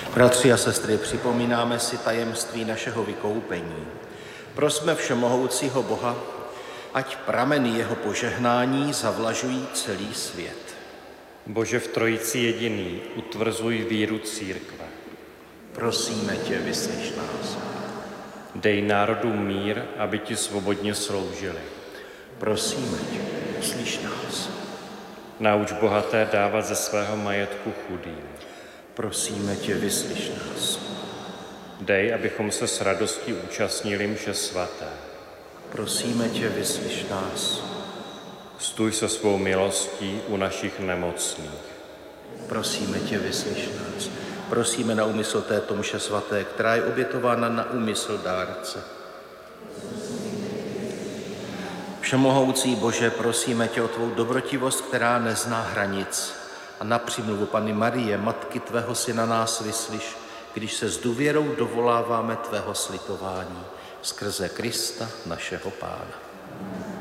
Bratři a sestry, připomínáme si tajemství našeho vykoupení. Prosme všemohoucího Boha, ať prameny jeho požehnání zavlažují celý svět. Bože v Trojici jediný, utvrzuj víru církve. Prosíme tě, vyslyš nás. Dej národům mír, aby ti svobodně sloužili. Prosíme tě, vyslyš nás. Nauč bohaté dávat ze svého majetku chudým. Prosíme tě, vyslyš nás. Dej, abychom se s radostí účastnili mše svaté. Prosíme tě, vyslyš nás. Stůj se svou milostí u našich nemocných. Prosíme tě, vyslyš nás. Prosíme na úmysl této mše svaté, která je obětována na úmysl dárce. Všemohoucí Bože, prosíme tě o tvou dobrotivost, která nezná hranic. A na přímluvu Panny Marie, matky tvého syna, nás vyslyš, když se s důvěrou dovoláváme tvého slitování skrze Krista, našeho Pána.